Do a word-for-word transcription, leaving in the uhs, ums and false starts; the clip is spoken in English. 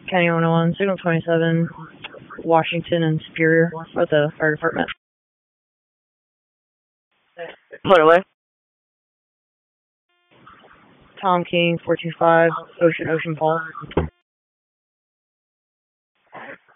County one oh one, Signal twenty-seven, Washington and Superior with the fire department. Put away. Tom King, four two five, Ocean Ocean Falls.